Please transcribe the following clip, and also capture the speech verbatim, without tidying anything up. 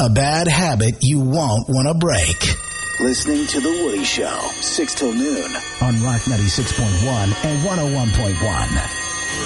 A bad habit you won't want to break. Listening to The Woody Show, six till noon. On Rock ninety-six point one and one oh one point one.